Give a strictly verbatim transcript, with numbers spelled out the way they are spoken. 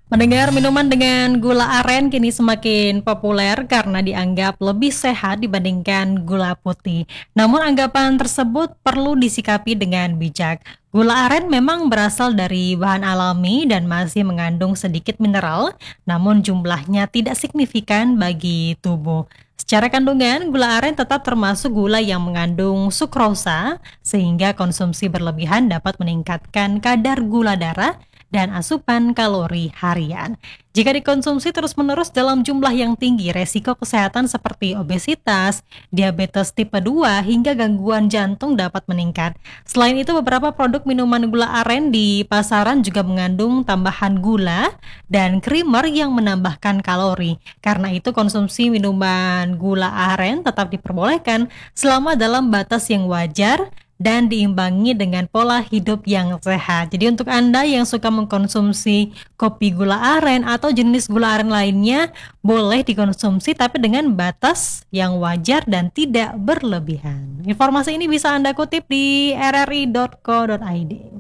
Mendengar minuman dengan gula aren kini semakin populer karena dianggap lebih sehat dibandingkan gula putih. Namun anggapan tersebut perlu disikapi dengan bijak. Gula aren memang berasal dari bahan alami dan masih mengandung sedikit mineral, namun jumlahnya tidak signifikan bagi tubuh. Secara kandungan, gula aren tetap termasuk gula yang mengandung sukrosa, sehingga konsumsi berlebihan dapat meningkatkan kadar gula darah dan asupan kalori harian. Jika dikonsumsi terus-menerus dalam jumlah yang tinggi, resiko kesehatan seperti obesitas, diabetes tipe dua, hingga gangguan jantung dapat meningkat. Selain itu, beberapa produk minuman gula aren di pasaran juga mengandung tambahan gula dan creamer yang menambahkan kalori. Karena itu, konsumsi minuman gula aren tetap diperbolehkan selama dalam batas yang wajar dan diimbangi dengan pola hidup yang sehat. Jadi untuk Anda yang suka mengkonsumsi kopi gula aren atau jenis gula aren lainnya, boleh dikonsumsi tapi dengan batas yang wajar dan tidak berlebihan. Informasi ini bisa Anda kutip di r r i titik co titik i d.